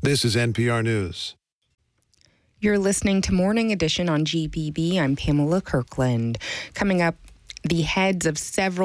This is NPR News. You're listening to Morning Edition on GBB. I'm Pamela Kirkland. Coming up, the heads of several